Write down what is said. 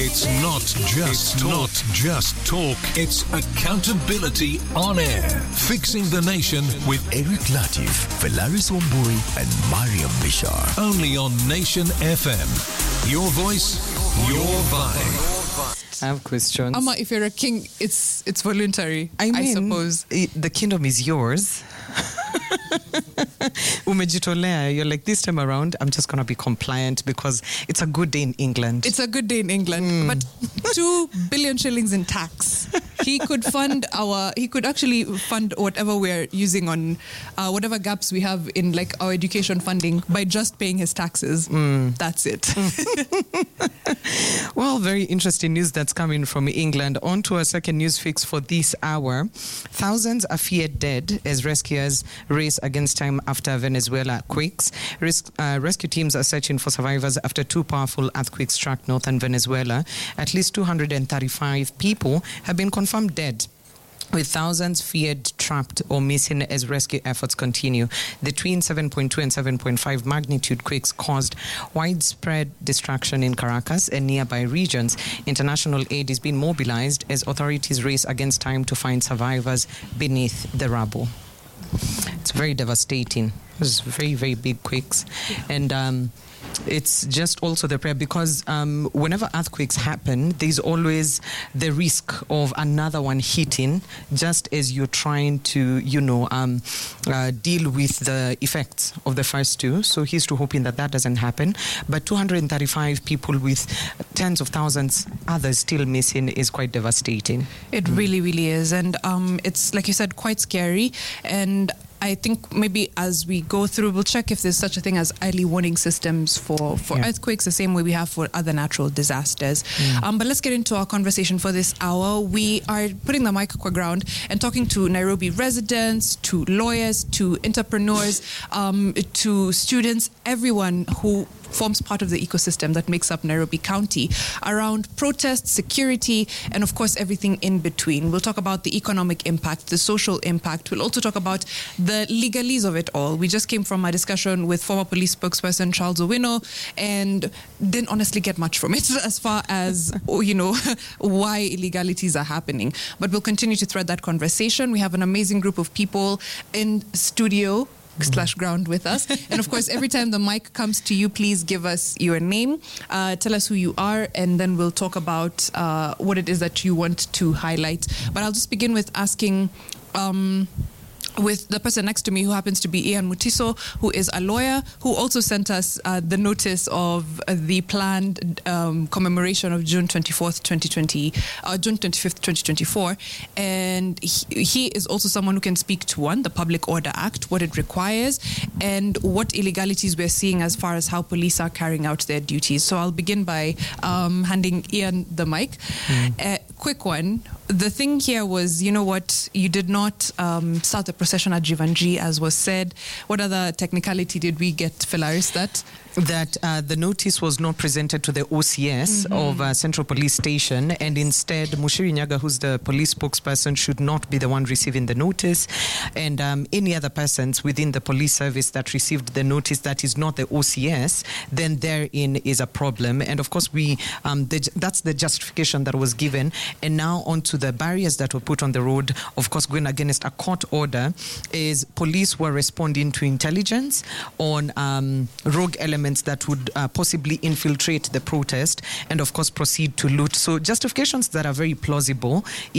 It's not just talk. It's accountability on air. Fixing the nation with Eric Latif, Velaris Wambui, and Mariam Bishar. Only on Nation FM. Your voice, your vibe. I have questions. Amma, if you're a king, it's voluntary, I suppose. The kingdom is yours. Umejitolea, you're like, this time around, I'm just going to be compliant because it's a good day in England. It's a good day in England, but 2 billion shillings in tax. He could actually fund whatever we're using on whatever gaps we have in like our education funding by just paying his taxes. That's it. Well, very interesting news that's coming from England. On to our second news fix for this hour. Thousands are feared dead as rescuers race against time after Venezuela quakes. Rescue teams are searching for survivors after 2 powerful earthquakes struck northern Venezuela. At least 235 people have been confirmed dead, with thousands feared trapped or missing as rescue efforts continue. The twin 7.2 and 7.5 magnitude quakes caused widespread destruction in Caracas and nearby regions. International aid is being mobilized as authorities race against time to find survivors beneath the rubble. It's very devastating. It was very, very big quakes. And it's just also the prayer because whenever earthquakes happen, there's always the risk of another one hitting just as you're trying to, deal with the effects of the first 2. So here's to hoping that doesn't happen. But 235 people with tens of thousands others still missing is quite devastating. It really, really is. And it's, like you said, quite scary. And I think maybe as we go through, we'll check if there's such a thing as early warning systems for earthquakes, the same way we have for other natural disasters. But let's get into our conversation for this hour. We are putting the mic on ground and talking to Nairobi residents, to lawyers, to entrepreneurs, to students, everyone who forms part of the ecosystem that makes up Nairobi County around protests, security, and of course everything in between. We'll talk about the economic impact, the social impact. We'll also talk about the legalese of it all. We just came from a discussion with former police spokesperson Charles Owino and didn't honestly get much from it as far as, why illegalities are happening. But we'll continue to thread that conversation. We have an amazing group of people in studio / ground with us. And of course, every time the mic comes to you, please give us your name, tell us who you are, and then we'll talk about what it is that you want to highlight. But I'll just begin with asking with the person next to me, who happens to be Ian Mutiso, who is a lawyer, who also sent us the notice of the planned commemoration of June 25th, 2024. And he is also someone who can speak to, one, the Public Order Act, what it requires, and what illegalities we're seeing as far as how police are carrying out their duties. So I'll begin by handing Ian the mic. Quick one. The thing here was, you did not start the procession at Jivanji, as was said. What other technicality did we get, Velaris, that the notice was not presented to the OCS of Central Police Station, and instead Mushiri Nyaga, who's the police spokesperson, should not be the one receiving the notice, and any other persons within the police service that received the notice that is not the OCS, then therein is a problem. And of course that's the justification that was given. And now on to the barriers that were put on the road, of course going against a court order, is police were responding to intelligence on rogue elements that would possibly infiltrate the protest and of course proceed to loot. So justifications that are very plausible.